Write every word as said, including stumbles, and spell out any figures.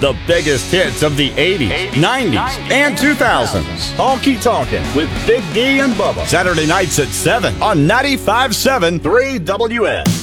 The biggest hits of the eighties, nineties, and two thousands. Honky Tonkin' with Big D and Bubba. Saturday nights at seven on ninety-five point seven three W S.